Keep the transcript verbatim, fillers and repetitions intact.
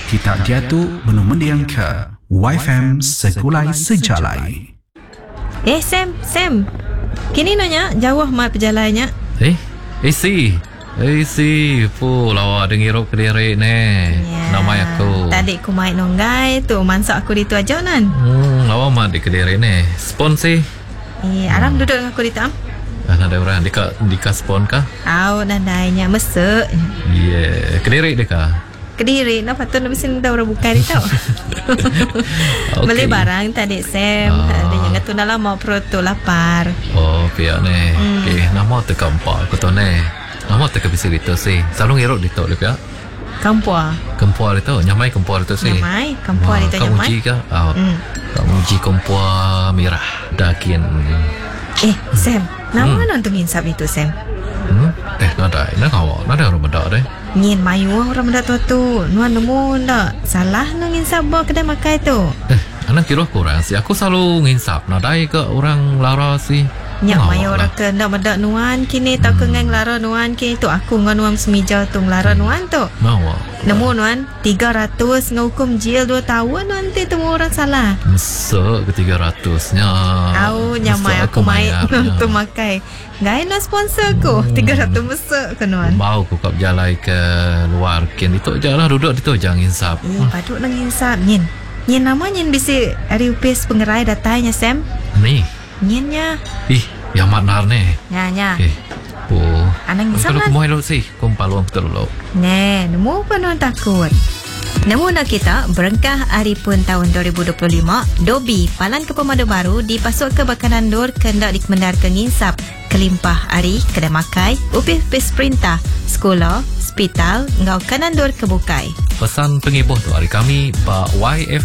Kita diatu menumendiang ke Y F M Segulai Sejalai. Eh Sam, Sam. Kini nanya jauh mat perjalannya. Eh, eh si. Eh si, pu lawa dengar kediri ne. Ya. Nama aku. Tadi aku main nonggai tu, mansak aku di tu aja nan. Hmm, lawa mat di kediri ne. Spon si. Eh, aram hmm. duduk dengan aku di tam. Ah, ada orang dika dika spon kah? Au nandainya mesek. Yeah, kediri deka. Kediri, nak patut nak mesin dah orang buka dia tau. Okay. Beli barang tadi Sam. Ah. Dia yang tu dalam mau perut tu lapar. Oh, pihak ne. Hmm. Okay, nama teka empat aku tahu ne. Nama teka bisa itu sih. Selalu ngerok itu le pihak. Kampua. Kampua itu, nyamai kampua itu sih. Nyamai, kampua itu nyamai. Kamu uji kah? Ah, hmm. Kamu uji kampua merah dakin. Eh, Sam, nama hmm. nonton insap itu Sam. Hmm? Eh, nada, nada kau, nada orang benda deh. Ngin mayu orang benda tu tu. Nuan nemu ndak salah nang insap bawa kedai makai tu. Eh, anak kira kurang sih. Aku selalu nginsap nadai ke orang lara sih. Nyak mayu orang ke ndak benda nuan kini tak hmm. kengeng lara nuan kini tu aku ngan nuan semija tu lara hmm. nuan tu. Mau. Nemu nuan tiga ratus ngahukum jil dua tahun nanti temu orang salah. Mesek ke tiga ratus nya. Au nyamai aku main tu makai. Gaya nak sponsor aku hmm. tiga ratus mesek ke nuan. Mau aku kap jalai ke luar kin itu jalan duduk itu jangan insap. Eh, hmm. patut nang insap nyin. Nyin nama nyin bisi ari upis pengerai datanya Sam. Ni. Nyinya. Ih, yang maknar ne. Nya nya. Eh. Oh. Anang insap kalau kan. mau elok sih, kumpaluang betul lo. Ne, nemu apa nuan takut. Namun nak kita berengkah hari pun tahun dua ribu dua puluh lima, Dobi Palan ke Pemadu Baru dipasuk ke Bakanan Dur kendak dikemendar ke nginsap kelimpah hari kedai makai upis-upis perintah sekolah hospital ngau Kanan Dur kebukai. Pesan pengibuh tu hari kami Pak Y F